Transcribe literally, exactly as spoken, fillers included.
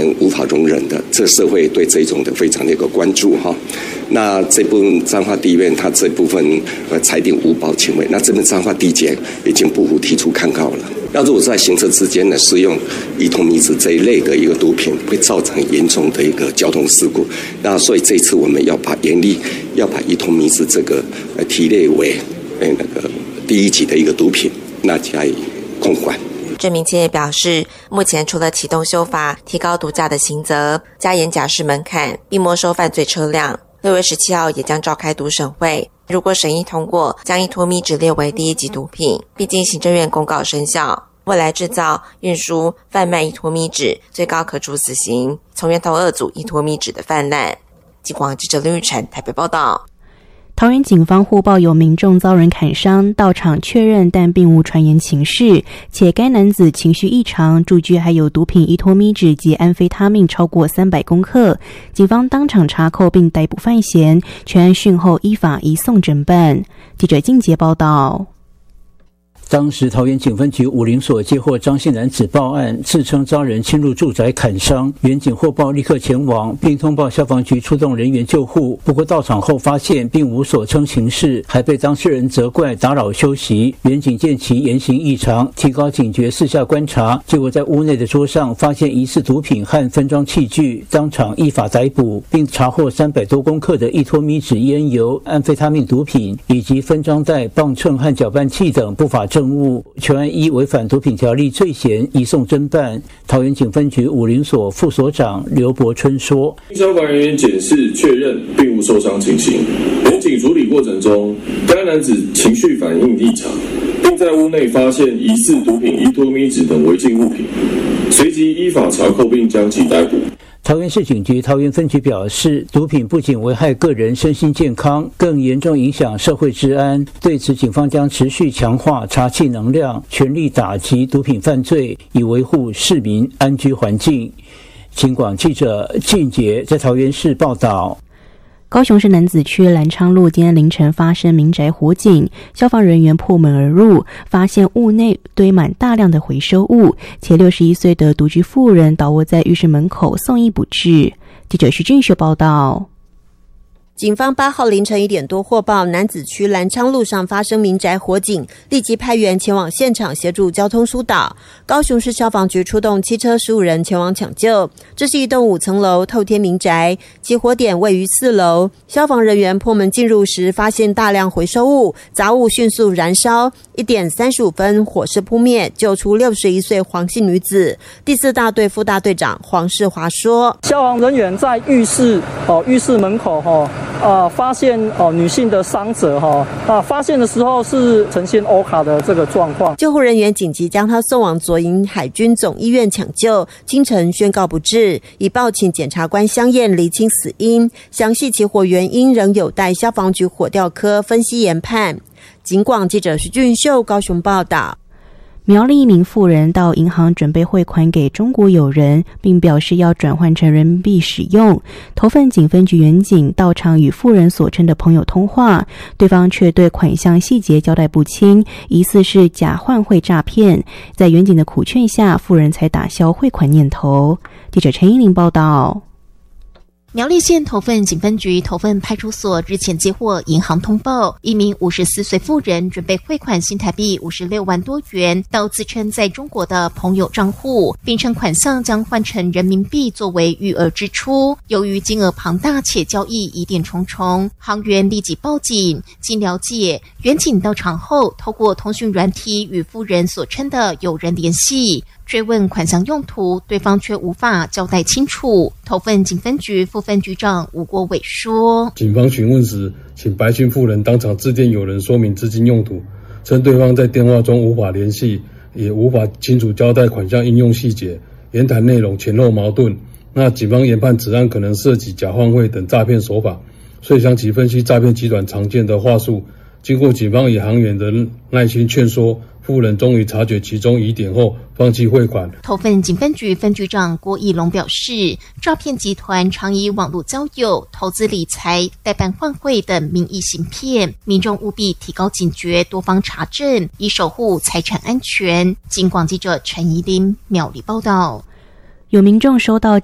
人无法容忍的，这社会对这种的非常的一个关注哈。那这部分彰化地院它这部分呃裁定无保请为，那这边彰化地检已经不服提出抗告了。要如果在行车之间呢使用伊托米酯这一类的一个毒品，会造成严重的一个交通事故。那所以这次我们要把严厉要把伊托米酯这个呃提列为呃那个第一级的一个毒品，那加以控管。 郑明谦也表示，目前除了启动修法提高毒驾的刑责，加严假释门槛，并没收犯罪车辆，六月十七号也将召开毒审会，如果审议通过，将伊托米酯列为第一级毒品，并经行政院公告生效。未来制造、运输、贩卖伊托米酯，最高可处死刑，从源头遏阻伊托米酯的泛滥。警广记者林玉宸台北报道。 桃园警方获报有民众遭人砍伤，到场确认，但并无传言情事，且该男子情绪异常，住居还有毒品伊托米酯及安非他命超过三百公克。警方当场查扣并逮捕犯嫌，全案讯后依法移送侦办。记者靳杰报道。 当时桃园警分局武陵所接获张姓男子报案，自称遭人侵入住宅砍伤，员警获报立刻前往，并通报消防局出动人员救护。不过到场后发现并无所称情事，还被当事人责怪打扰休息。员警见其言行异常，提高警觉四下观察，结果在屋内的桌上发现疑似毒品和分装器具，当场依法逮捕，并查获三百多公克的伊托米酯烟油、安非他命毒品以及分装袋、磅秤和搅拌器等不法证物，全案依违反毒品条例罪嫌移送侦办。桃园警分局武陵所副所长刘伯春说： 消防人员检视确认并无受伤情形，员警处理过程中，该男子情绪反应异常，并在屋内发现疑似毒品伊托米酯等违禁物品，随即依法查扣并将其逮捕。 桃园市警局桃园分局表示，毒品不仅危害个人身心健康，更严重影响社会治安。对此，警方将持续强化查缉能量，全力打击毒品犯罪，以维护市民安居环境。警广记者靳杰在桃园市报道。 高雄市楠梓区兰昌路今天凌晨发生民宅火警，消防人员破门而入，发现屋内堆满大量的回收物，且六十一岁的独居妇人倒卧在浴室门口，送医不治。记者徐俊秀报道。 警方八号凌晨一点多获报，楠梓区兰昌路上发生民宅火警，立即派员前往现场协助交通疏导。高雄市消防局出动七车十五人前往抢救。这是一栋五层楼透天民宅，起火点位于四楼。消防人员破门进入时，发现大量回收物，杂物迅速燃烧。一点三十五分，火势扑灭，救出六十一岁黄姓女子。第四大队副大队长黄世华说： 消防人员在浴室哦，浴室门口哈。呃，发现哦、呃、女性的伤者哈啊，发现的时候是呈现欧卡的这个状况， 救护人员紧急将她送往左营海军总医院抢救，清晨宣告不治，已报请检察官相验厘清死因，详细起火原因仍有待消防局火调科分析研判。警广记者徐俊秀高雄报道。 苗栗一名妇人到银行准备汇款给中国友人，并表示要转换成人民币使用。头份警分局员警到场与妇人所称的朋友通话，对方却对款项细节交代不清，疑似是假换汇诈骗。在员警的苦劝下，妇人才打消汇款念头。记者陈依玲报道。 苗栗县头份警分局头份派出所日前接获银行通报，一名五十四岁妇人准备汇款新台币五十六万多元到自称在中国的朋友账户，并称款项将换成人民币作为余额支出。由于金额庞大且交易疑点重重，行员立即报警。经了解，员警到场后，透过通讯软体与妇人所称的友人联系。追问款项用途，对方却无法交代清楚。头份警分局副分局长吴国伟说： 警方询问时，请白姓妇人当场致电友人说明资金用途，称对方在电话中无法联系，也无法清楚交代款项应用细节，言谈内容前后矛盾。那警方研判此案可能涉及假换汇等诈骗手法，所以将其分析诈骗集团常见的话术。经过警方与行员的耐心劝说，妇人终于察觉其中疑点后，放弃汇款。 头份警分局分局长郭义龙表示，诈骗集团常以网络交友、投资理财、代办换汇等名义行骗，民众务必提高警觉，多方查证，以守护财产安全。警广记者陈怡琳苗栗报道。 有民众收到